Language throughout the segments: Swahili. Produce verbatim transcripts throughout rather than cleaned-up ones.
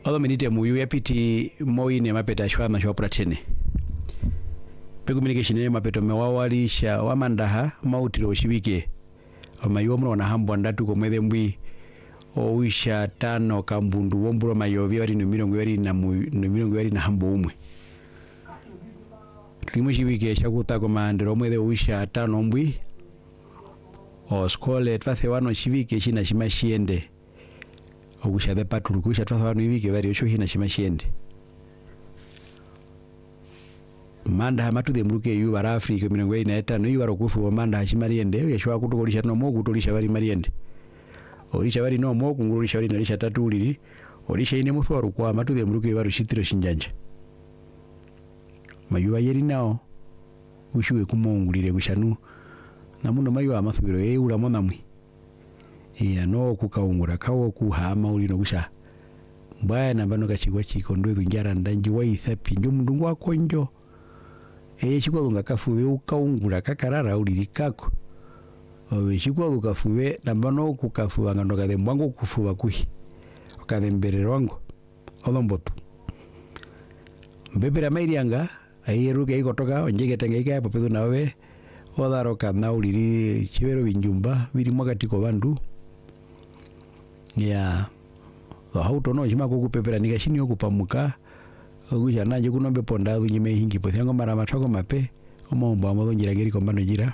Odo minite muyu yapiti moine mapeta shwa na shwa pratene. Pe communication ne mapeto mewawalisha wamandaha mautiro shibike. Omayo mro na hambo ndatu ko mwede mbwi owisha tano kambundu womburo mayovi wari numirongo yari na numirongo yari na hambo umwe. Timo shibike shakuta ko mandero mwede owisha tano mbwi o skole twathe wano shibike shina shimashiende. Ogusha de patulu kusha twathe wano ibike bari osho hina shimashiende. Manda hamatu de mruke yu bara Afrika mirongo ine na etano yu barokufu wa manda hashimariende yashwa kutukolisha no mo kutulisha bari mariende. Olisha bari no mo kungulisha bari nalisha tatu uliri. Olisha ine muthwaru kwa matu de mruke baru shitiro shinjanja. Mayuwa yeri nao ushuwe kumongulire kushanu namuno mayuwa amathubiro e ula mona mwi. Iya no kukaungura kawo kuhama ulino kusha. Mbaya nambano kachigwa chiko ndoe njara ndanji wa ithapi njo mndungu wako njo. E chikwa dunga kafuwe ukaungura kakarara uliri kako. Owe chikwa dunga kafuwe nambano kukafuwa ngando kade mwangu kufuwa kuhi. Kade mbere wangu. Odo mbotu. Mbebera mairianga. Ahi eruke hiko toka onjege tenge ika papedu nawe. Odaro kana uliri chivero vinjumba. Viri mwakatiko bandu. Ya. Hauto no shima kukupepera nika shini okupamuka. Ogusha nanje kunombe ponda unyime hingi pothi yango mara matoko mape omombo amodo njira ngeri kombano njira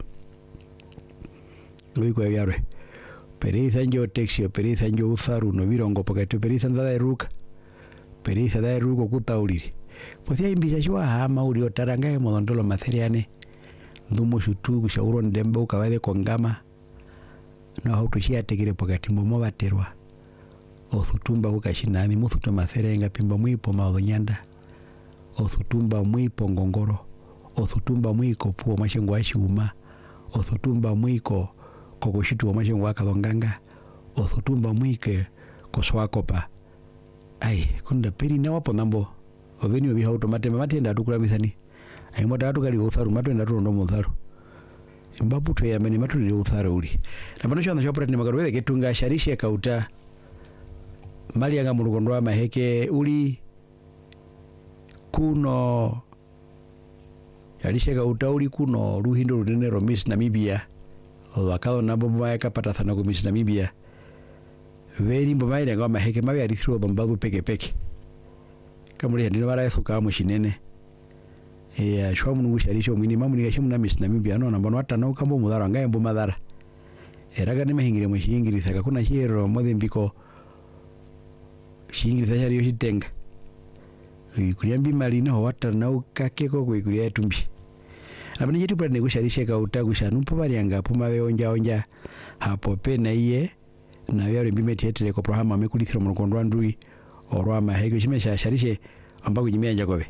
oiko yarwe perisa njo taxi perisa njo utharu no virongo pokati perisa ndada eruka perisa da eruko kutauliri pothi imbisha shwa hama uli otaranga e modondolo matheriane ndumo shutu kushauro ndembe ukawade kongama no hauto shia tekire pokati momo baterwa othutumba ukashinani muthuto matherenga pimba mwipo maodonyanda othutumba mwipo ngongoro othutumba mwiko puo mashengo ashuma othutumba mwiko kokoshitu wa mashengo akadonganga othutumba mwike koswakopa ai kunda peri na wapo nambo oveni obi hauto matema matenda atukula misani ai mota atukali utharu matenda tundo mutharu imbapu to yameni matuli utharu uli na bano shanda shopra ni magarwe ketunga sharishe kauta mali yanga mulugondwa maheke uli kuno yalisheka utauli kuno ruhindo runene romis Namibia wakao nabo mbaya kapata thana ku Miss Namibia veri mbaya yanga maheke mawe alithiro bambagu peke peke kamuri ndino bara ethuka mushinene ya shwa mungu sharisho mwini mamu nikashimu na Miss Namibia no nambano atana ukambo mudhara ngaye mbu madhara eraga ni mahingire mushingiri saka kuna hero modembiko shingiri thashari yoshitenga kuliambi malina ho watana ukakeko kuikulia tumbi abani yetu pale negusharishe ka utakusha numpo bali anga puma we onja onja hapo pe na iye na yale mbimeti yetu ko programa mekulithira mukondo ndui orwa mahego shimesha sharishe ambago nyimenya jakobe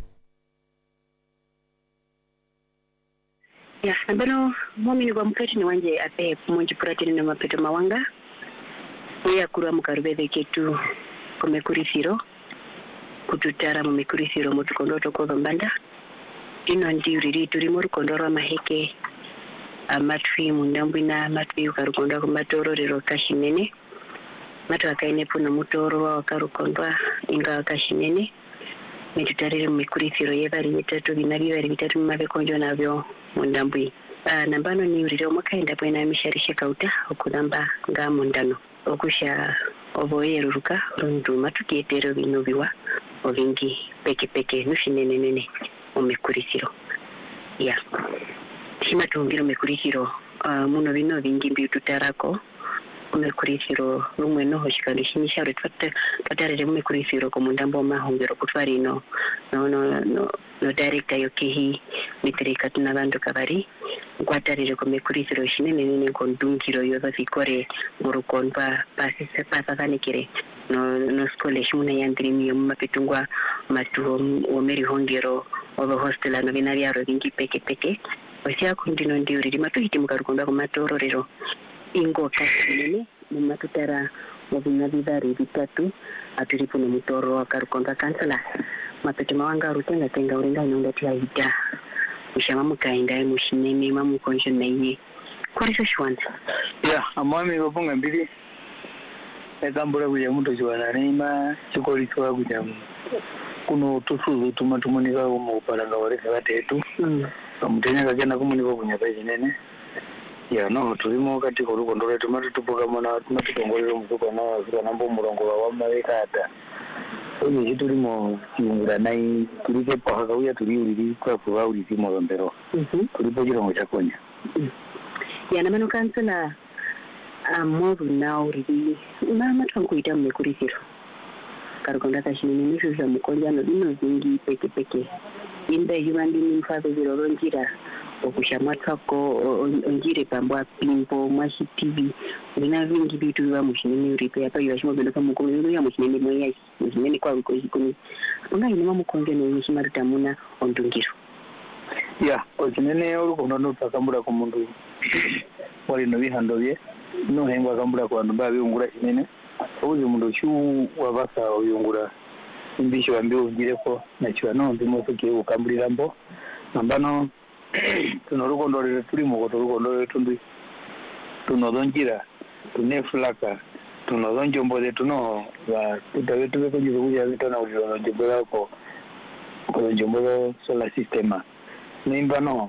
ya abano momini kwa mkati ni wanje ape monji pratini na mapeto mawanga ya kurwa mukarubebe ketu komekurithiro kututara mumekurithiro mutukondo tokozo mbanda ino ndiuriri turi murukondo maheke amatwi mundambwina amatwi ukarukondo kumatororero kashinene matu akaine puno mutoro wa wakarukondwa inga kashinene metutarire mumekurithiro yebari mitatu binabi bari bitatu mabe konjo nabyo mundambwi uh, nambano ni urire omakaenda bwena misharishe kauta okulamba nga mundano okusha oboyeruruka rundu matuketero bino biwa ovingi peke peke nushinene nene omekurithiro ya shima tungiro mekurithiro uh, muno bino vingi mbi tutarako omekurithiro rumwe no hoshikandi shinisharo tfata tatarere omekurithiro komundambo mahongero kutwari no no no no no director yokehi mitrika tunabandu kabari kwatarire komekurithiro shinene nene kondungiro yoza fikore murukonba pasise pasavanikire no no skole shimuna yandrimi mapitungwa matu omeri hongero obo hostela no binariaro vingi peke peke osia kundino ndiuri matuhiti mukarukonda kumatororero ingo kashinene mumatutara mobina bidari bitatu aturipo no mutoro akarukonda kansala mapete mawanga rutenga tenga uringa inonda tia hita ushama mukainda mushinene mamukonjo naye kuriso shwanda ya amami babunga mbili ekambula kuja muntu chiwana neima chikoliswa kuja kuno tusuzu tuma tumunika mu palanga wale batetu amutenya kagenda kumunika kunyapa chinene ya no tulimo kati ko ruko ndole tumatu tupoka mona tumatongolero muko na zira nambo murongo wa mawekata oye chitulimo chiungura nai tulike paka uya tuliuri kwa kwa uri timo rombero tulipo chirongo chakonya ya na mano kansela amoru now ri mama twankuita mmekurisiro karukonda tashini nisho za mukonja no dino zingi peke peke inda yumandi nimfazo ziro njira okushamatwa ko onjire pambwa pimpo mwashi tv bina vingi bitu wa mushinini uripe apa yashimo belo kama ko ya mushinini moya mushinini kwa ko ikuni nga ine mamu konge no yishima tamuna ondungiro ya okinene oruko ndo pakambura ko mundu wali no bihando bye no hengwa kambura ko ndo babe ungura kinene uzi mundu chu wabasa oyungura imbisho ambe ungire ko na chwa no ndimo tuke ukambulira mbo nambano tunoruko ndore turi mu gotoruko ndore tundi tunodonjira tuneflaka tunodonjo mbode tuno ba tutawe tuwe ko jibu ya bitona ujiro njibela ko ko njombo solar system nimba no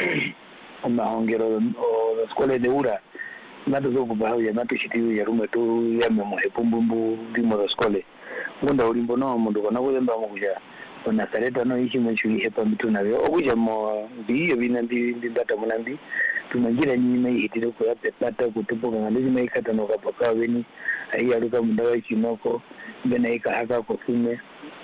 oma hongero o skole de ura nato zo kubaho ya nato shitiyo ya rume tu ya memo hepumbumbu ndimo do skole ngunda ulimbo no mundu kona kuzemba mu kuja ona sareta no ishi mwenchu hepa mitu nawe okuja mo biyo binandi ndata munandi tunangira nyime hitiro ko yape pata kutupo ngandi nyime ikata no kapaka weni ai aruka mundawa chinoko bena ika haka ko fume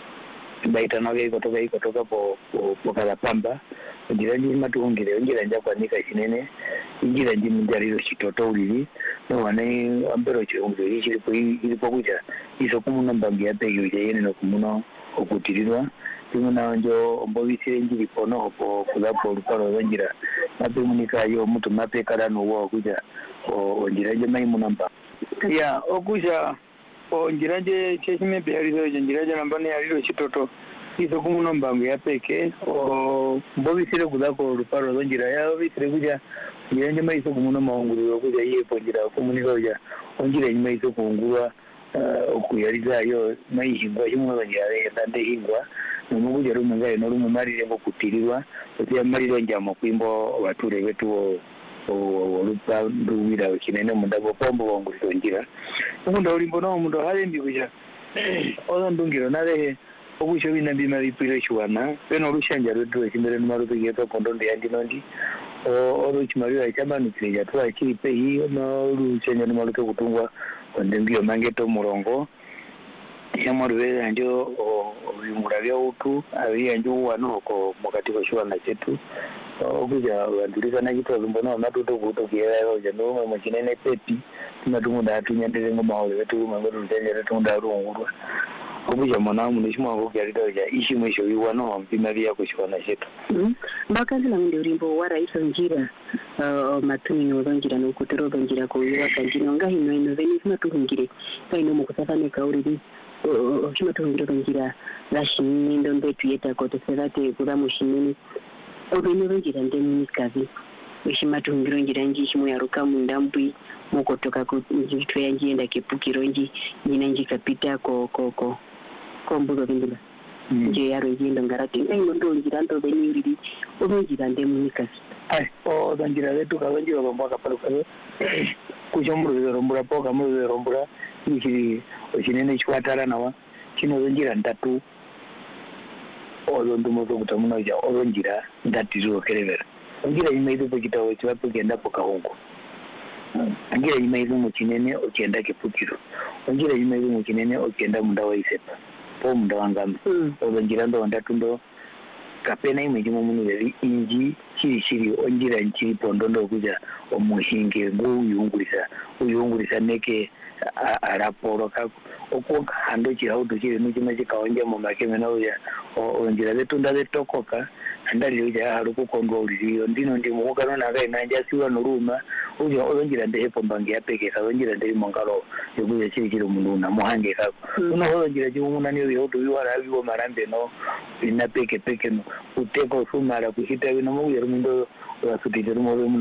baita no ge kotoka iko toka po po kala pamba ngira nyime matungire ngira nja kwanika chinene ngira njimi ndariro chitoto ulili no wane ambero chongo ishi ko ilipo kuja iso kumuna mbangi yape yuje yene no kumuno okutirirwa timuna njo ombobisire njiri pono opo kulapo luparo wenjira mape munika yo mutu mape karano wo kuja o njiraje mai munamba ya okuja o njiraje cheshime beharizo njiraje nambane yariro chitoto iso kumuno mbangu ya peke o mbobisire kulapo luparo wenjira ya bisire kuja njiraje mai so kumuno maunguru kuja iye ponjira komunika kuja onjira nyima iso kuungurwa okuyariza yo mai hingwa yumwe banyare ndande hingwa n'umuguja rumungaye no rumumarire ngo kutirirwa otiya mariro njamo kwimbo bature betu o rupa ruwira kinene mundabo pombo bonguriro ngira umuntu olimbo no umuntu halembi kuja ozo ndungiro nare ogusho binambi mabipire chwana beno rushanja rwetu ekimere numarupe geto kondo ndi andi nondi o oruchimari ya chamba nitreja twa kiripe hiyo no rushanja numarupe kutungwa ndembio mangeto murongo yamorwe anjo obimura bya utu abi anjo wano ko mukati ko shwana chetu okuja bandulika na kitu mbona matuto kutokiera yo jano mu kinene pepi tunatumunda tunyandire ngoma ole wetu mangoro tendere tunda rungurwa okuja mona mu nishimo ko kyarita ya ishi mwisho yiwano mpima bya ko shwana chetu bakazi la ndi urimbo wara iso njira matuni no bangira no kutoro bangira ko yiwa kanjino ngahi no ino veni matungire kai no mukusafane kauri oshima tuhindura ngira lashini ndo mbetu yeta kote serate kura mushinini obino ngira ndeni kazi oshima tuhindura ngira nji shimo yaruka mundambwi mukotoka ku njitwe yanjienda kepukiro nji nyina nji kapita ko ko ko kombugo bindula nje yaro njienda ngarati ngai ndo ngira ndo beni uridi obo ngira ndemu kazi ai o dangira letu kabanjiro bomba paluka kujombura rombura poka mu rombura iki ochinene chikwatara nawa chino njira ndatu ozo ndumo kutamuna ja ozo njira ndati zo kerevera ngira imaidu pekitawo chiwapo kenda poka hongo ngira imaidu mu chinene okenda kepukiro ngira imaidu mu chinene okenda mundawa isepa po mundawa ngamba ozo njira ndo ndatu ndo kapena imwe mu munu yari inji chiri chiri onjira nchiri pondondo kuja omuhinge ngo uyungurisa uyungurisa neke araporo kako okuka hando chirauto chiri nuchima chikaonja mu makeme na uya onjira betunda betokoka andali uja haruko kondwa uliriyo ndino ndi muka nona kai nanja siwa noruma uja onjira ndehe pombangi yapeke ka onjira ndeli mongalo yokuja chiri chiri mundu na muhange kako uno onjira chimuna niyo yoto wiwara wiwo marambe no ina peke peke no uteko sumara kuhita wino mu yerumindo wasutite rumo